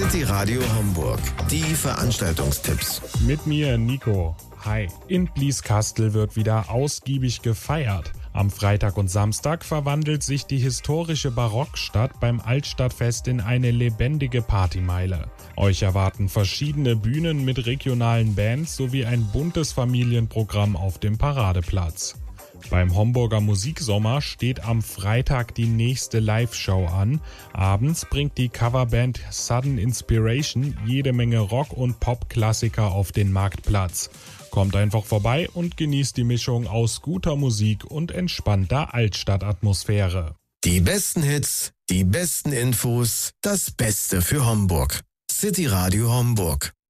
City Radio Homburg. Die Veranstaltungstipps. Mit mir, Nico. Hi. In Blieskastel wird wieder ausgiebig gefeiert. Am Freitag und Samstag verwandelt sich die historische Barockstadt beim Altstadtfest in eine lebendige Partymeile. Euch erwarten verschiedene Bühnen mit regionalen Bands sowie ein buntes Familienprogramm auf dem Paradeplatz. Beim Homburger Musiksommer steht am Freitag die nächste Live-Show an. Abends bringt die Coverband Sudden Inspiration jede Menge Rock- und Pop-Klassiker auf den Marktplatz. Kommt einfach vorbei und genießt die Mischung aus guter Musik und entspannter Altstadtatmosphäre. Die besten Hits, die besten Infos, das Beste für Homburg. City Radio Homburg.